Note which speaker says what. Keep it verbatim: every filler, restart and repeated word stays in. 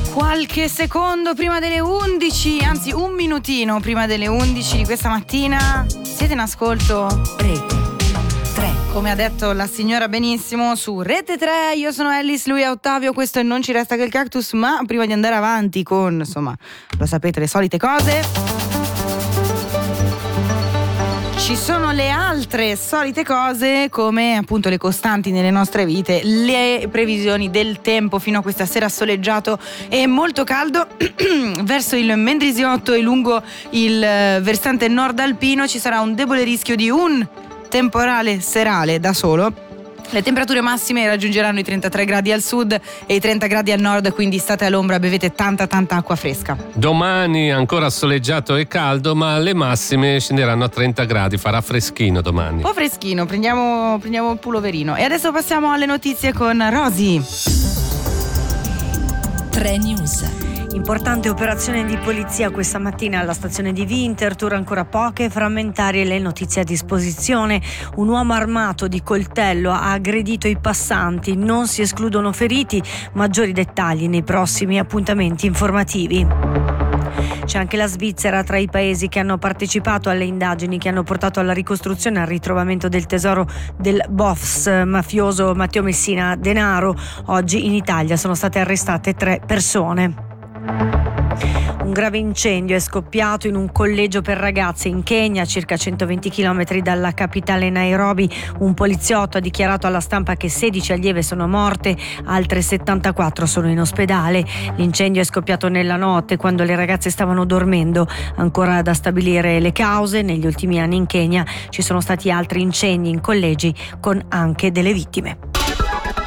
Speaker 1: Qualche secondo prima delle undici, anzi un minutino prima delle undici di questa mattina. Siete in ascolto? Rete tre, come ha detto la signora benissimo, su Rete tre. Io sono Alice, lui è Ottavio, questo è Non ci resta che il cactus. Ma prima di andare avanti con, insomma, lo sapete, le solite cose, ci sono le altre solite cose, come appunto le costanti nelle nostre vite, le previsioni del tempo fino a questa sera soleggiato e molto caldo. Verso il Mendrisiotto e lungo il versante nord alpino ci sarà un debole rischio di un temporale serale da solo. Le temperature massime raggiungeranno i trentatré gradi al sud e i trenta gradi al nord, quindi state all'ombra, bevete tanta tanta acqua fresca.
Speaker 2: Domani ancora soleggiato e caldo, ma le massime scenderanno a trenta gradi, farà freschino domani.
Speaker 1: Un po' freschino, prendiamo, prendiamo il puloverino. E adesso passiamo alle notizie con Rosy.
Speaker 3: tre News.
Speaker 4: Importante operazione di polizia questa mattina alla stazione di Winterthur, ancora poche frammentarie le notizie a disposizione. Un uomo armato di coltello ha aggredito i passanti, non si escludono feriti, maggiori dettagli nei prossimi appuntamenti informativi. C'è anche la Svizzera tra i paesi che hanno partecipato alle indagini che hanno portato alla ricostruzione e al ritrovamento del tesoro del boss mafioso Matteo Messina Denaro. Oggi in Italia sono state arrestate tre persone. Un grave incendio è scoppiato in un collegio per ragazze in Kenya, a circa centoventi chilometri dalla capitale Nairobi. Un poliziotto ha dichiarato alla stampa che sedici allieve sono morte, altre settantaquattro sono in ospedale. L'incendio è scoppiato nella notte, quando le ragazze stavano dormendo. Ancora da stabilire le cause. Negli ultimi anni in Kenya ci sono stati altri incendi in collegi con anche delle vittime.